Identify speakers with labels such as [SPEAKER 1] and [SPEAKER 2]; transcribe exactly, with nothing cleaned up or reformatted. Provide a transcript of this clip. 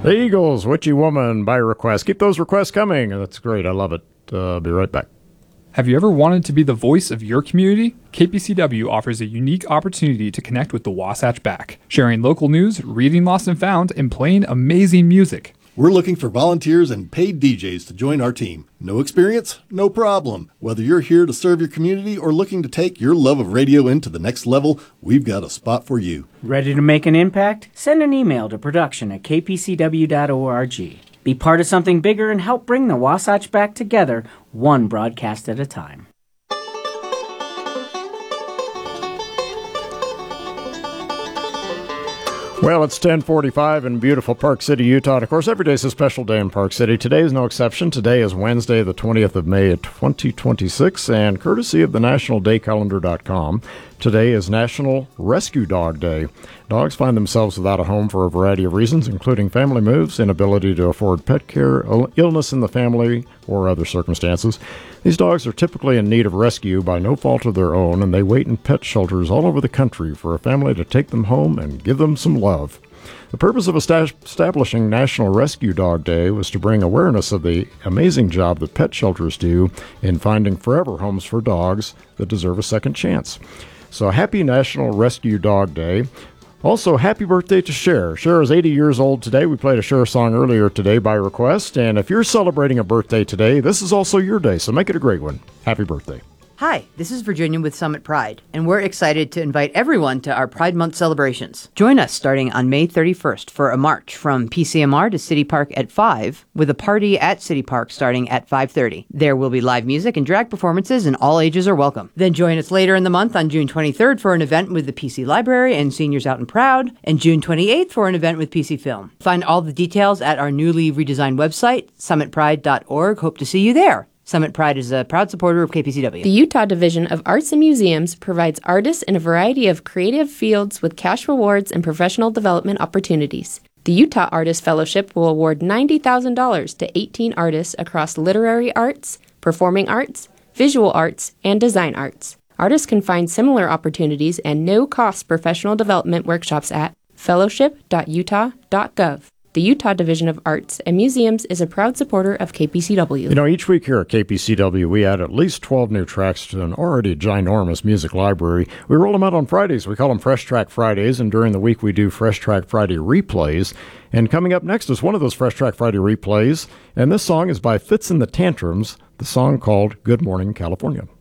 [SPEAKER 1] The Eagles, Witchy Woman by request. Keep those requests coming. That's great. I love it. Uh, be right back.
[SPEAKER 2] Have you ever wanted to be the voice of your community? K P C W offers a unique opportunity to connect with the Wasatch Back, sharing local news, reading Lost and Found, and playing amazing music.
[SPEAKER 3] We're looking for volunteers and paid D Js to join our team. No experience? No problem. Whether you're here to serve your community or looking to take your love of radio into the next level, we've got a spot for you.
[SPEAKER 4] Ready to make an impact? Send an email to production at k p c w dot org. Be part of something bigger and help bring the Wasatch Back together, one broadcast at a time.
[SPEAKER 1] Well, it's ten forty-five in beautiful Park City, Utah. And of course, every day is a special day in Park City. Today is no exception. Today is Wednesday, the twentieth of May, twenty twenty-six, and courtesy of the national day calendar dot com, today is National Rescue Dog Day. Dogs find themselves without a home for a variety of reasons, including family moves, inability to afford pet care, illness in the family, or other circumstances. These dogs are typically in need of rescue by no fault of their own, and they wait in pet shelters all over the country for a family to take them home and give them some love. The purpose of establishing National Rescue Dog Day was to bring awareness of the amazing job that pet shelters do in finding forever homes for dogs that deserve a second chance. So happy National Rescue Dog Day. Also, happy birthday to Cher. Cher is eighty years old today. We played a Cher song earlier today by request. And if you're celebrating a birthday today, this is also your day, so make it a great one. Happy birthday.
[SPEAKER 5] Hi, this is Virginia with Summit Pride, and we're excited to invite everyone to our Pride Month celebrations. Join us starting on May thirty-first for a march from P C M R to City Park at five, with a party at City Park starting at five thirty. There will be live music and drag performances, and all ages are welcome. Then join us later in the month on June twenty-third for an event with the P C Library and Seniors Out and Proud, and June twenty-eighth for an event with P C Film. Find all the details at our newly redesigned website, summit pride dot org. Hope to see you there. Summit Pride is a proud supporter of K P C W.
[SPEAKER 6] The Utah Division of Arts and Museums provides artists in a variety of creative fields with cash rewards and professional development opportunities. The Utah Artist Fellowship will award ninety thousand dollars to eighteen artists across literary arts, performing arts, visual arts, and design arts. Artists can find similar opportunities and no-cost professional development workshops at fellowship dot utah dot gov. The Utah Division of Arts and Museums is a proud supporter of K P C W.
[SPEAKER 1] You know, each week here at K P C W, we add at least twelve new tracks to an already ginormous music library. We roll them out on Fridays. We call them Fresh Track Fridays, and during the week we do Fresh Track Friday replays. And coming up next is one of those Fresh Track Friday replays, and this song is by Fitz and the Tantrums, the song called Good Morning, California.